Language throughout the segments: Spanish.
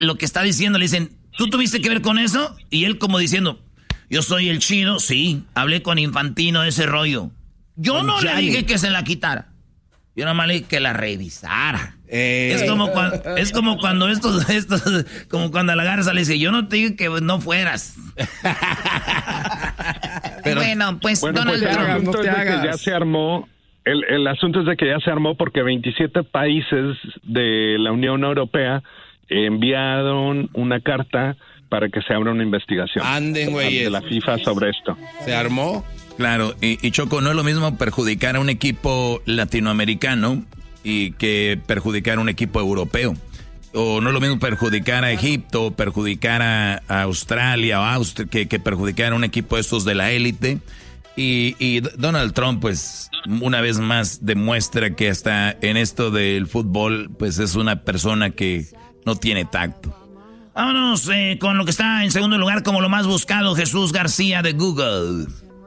lo que está diciendo, le dicen, ¿tú tuviste que ver con eso? Y él como diciendo, yo soy el chino, sí, hablé con Infantino de ese rollo. Yo no le dije que se la quitara. Yo nomás le dije que la revisara. Es como cuando estos, como cuando a la Garza le dice, yo no te dije que no fueras. Pero, bueno, pues Donald Trump. El asunto es de que ya se armó porque 27 países de la Unión Europea enviaron una carta para que se abra una investigación de la FIFA sobre esto. ¿Se armó? Claro, y Choco, no es lo mismo perjudicar a un equipo latinoamericano y que perjudicar a un equipo europeo. O no es lo mismo perjudicar a Egipto, perjudicar a Australia o Austria, que perjudicar a un equipo de estos de la élite. Y Donald Trump, pues, una vez más demuestra que hasta en esto del fútbol, pues es una persona que no tiene tacto. Vámonos con lo que está en segundo lugar como lo más buscado, Jesús García de Google.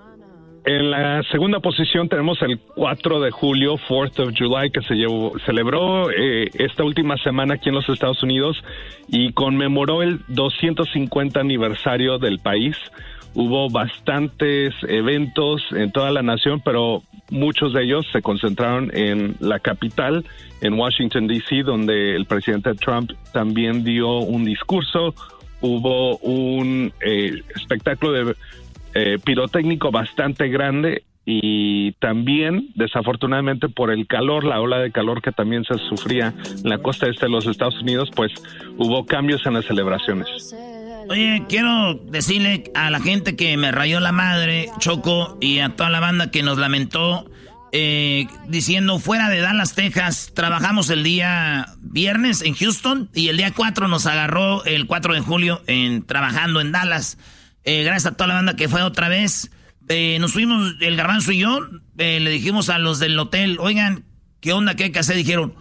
En la segunda posición tenemos el 4 de julio, 4th of July, que celebró esta última semana aquí en los Estados Unidos y conmemoró el 250 aniversario del país. Hubo bastantes eventos en toda la nación, pero muchos de ellos se concentraron en la capital, en Washington, D.C., donde el presidente Trump también dio un discurso. Hubo un espectáculo de pirotécnico bastante grande y también, desafortunadamente, por el calor, la ola de calor que también se sufría en la costa este de los Estados Unidos, pues hubo cambios en las celebraciones. Oye, quiero decirle a la gente que me rayó la madre, Choco, y a toda la banda que nos lamentó, diciendo, fuera de Dallas, Texas, trabajamos el día viernes en Houston y el día 4 nos agarró el 4 de julio trabajando en Dallas. Gracias a toda la banda que fue otra vez. Nos fuimos, el Garbanzo y yo, le dijimos a los del hotel, oigan, ¿qué onda? ¿Qué hay que hacer? Dijeron,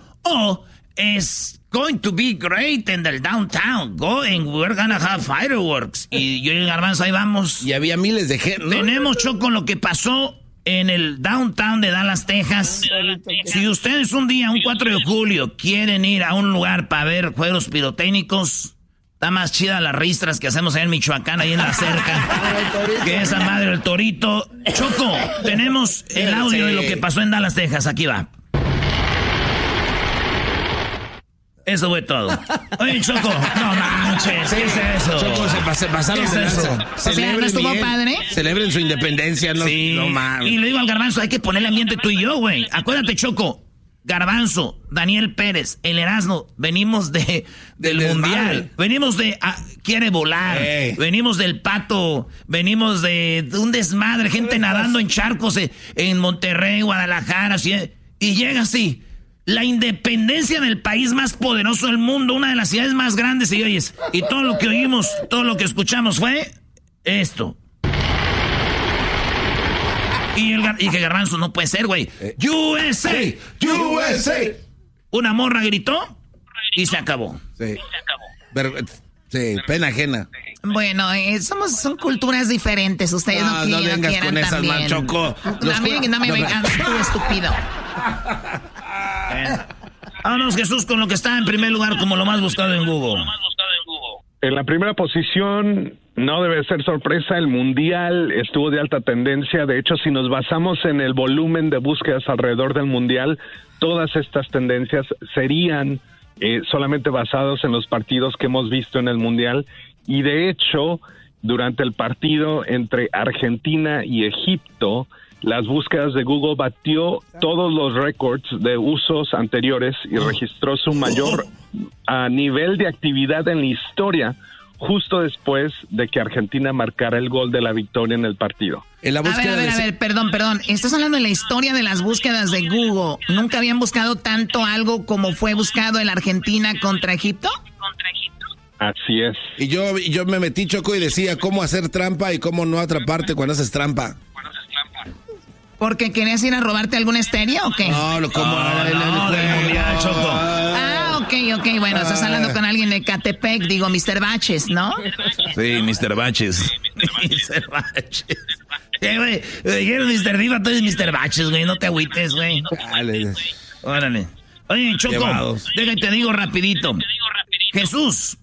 it's going to be great in the downtown. Go and we're gonna have fireworks. Y yo y el Garbanzo ahí vamos. Y había miles de gente, ¿no? Tenemos, Choco, lo que pasó en el downtown de Dallas, Texas. Si ustedes un día, un 4 de julio, quieren ir a un lugar para ver juegos pirotécnicos, está más chida las ristras que hacemos allá en Michoacán, ahí en la cerca, que esa madre, el torito. Choco, tenemos el audio de lo que pasó en Dallas, Texas. Aquí va. Eso fue todo. Oye, Choco, no manches, ¿qué es eso? Choco, se pasaron de lanza. ¿no estuvo padre? Celebren su independencia, no, sí. No mames. Y le digo al Garbanzo, hay que ponerle ambiente tú y yo, güey. Acuérdate, Choco, Garbanzo, Daniel Pérez, el Erasmo, venimos del Mundial. Venimos de Quiere Volar. Venimos del Pato. Venimos de un desmadre, gente nadando en charcos en Monterrey, Guadalajara. Así, y llega así. La independencia del país más poderoso del mundo, una de las ciudades más grandes, y oyes, y todo lo que oímos, todo lo que escuchamos fue esto. Y que Garbanzo, no puede ser, güey. USA, USA. Una morra gritó y se acabó. Sí. Sí, pena ajena. Bueno, son culturas diferentes. Ustedes no vengas con esas, man, Choco. No me vengas, tú estúpido. Vámonos, Jesús, con lo que está en primer lugar como lo más buscado en Google. En la primera posición, no debe ser sorpresa, el Mundial estuvo de alta tendencia. De hecho, si nos basamos en el volumen de búsquedas alrededor del Mundial, todas estas tendencias serían solamente basados en los partidos que hemos visto en el Mundial. Y de hecho, durante el partido entre Argentina y Egipto, las búsquedas de Google batió todos los récords de usos anteriores y registró su mayor nivel de actividad en la historia justo después de que Argentina marcara el gol de la victoria en el partido. A ver, perdón. Estás hablando de la historia de las búsquedas de Google. ¿Nunca habían buscado tanto algo como fue buscado en Argentina contra Egipto? Así es. Y yo me metí, Choco, y decía cómo hacer trampa y cómo no atraparte cuando haces trampa. ¿Porque querías ir a robarte algún estéreo o qué? No, Choco. Ok, bueno, estás hablando con alguien de Catepec, digo, Mr. Baches, ¿no? Sí, Mr. Baches. Mr. Baches. Güey, dijeron Mr. Diva, tú eres Mr. Baches, güey, no te agüites, güey. Órale. Oye, Choco, déjate, te digo rapidito. Jesús,